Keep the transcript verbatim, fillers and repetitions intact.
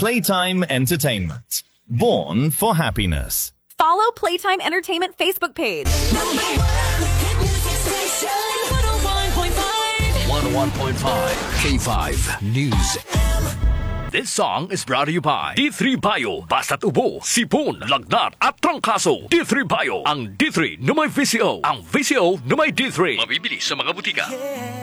Playtime Entertainment. Born for happiness. Follow Playtime Entertainment Facebook page. one oh one point five K five News. This song is brought to you by D three Bio. Basta't ubo, sipon, lagnat at trangkaso. D three Bio. Ang D three na may V C O. Ang V C O na may D three. Mabibili sa mga butika.